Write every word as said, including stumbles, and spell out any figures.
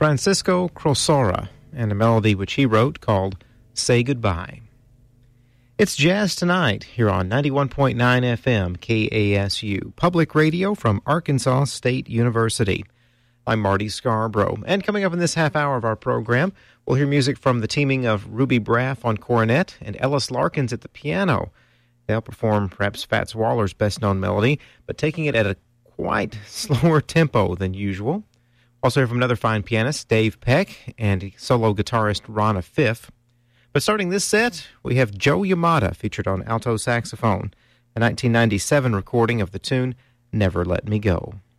Francisco Crosora and a melody which he wrote called Say Goodbye. It's Jazz Tonight here on ninety-one point nine F M K A S U, public radio from Arkansas State University. I'm Marty Scarborough, and coming up in this half hour of our program, we'll hear music from the teaming of Ruby Braff on cornet and Ellis Larkins at the piano. They'll perform perhaps Fats Waller's best-known melody, but taking it at a quite slower tempo than usual. Also hear from another fine pianist, Dave Peck, and solo guitarist Ronna Fiff. But starting this set, we have Joe Yamada featured on alto saxophone, a nineteen ninety-seven recording of the tune Never Let Me Go.